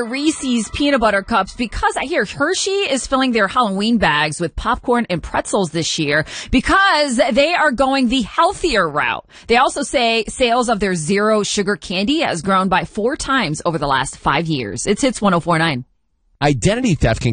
for Reese's peanut butter cups because I hear Hershey is filling their Halloween bags with popcorn and pretzels this year because they are going the healthier route. They also say sales of their zero sugar candy has grown by 4 times over the last 5 years. It's Hits 104.9. Identity theft can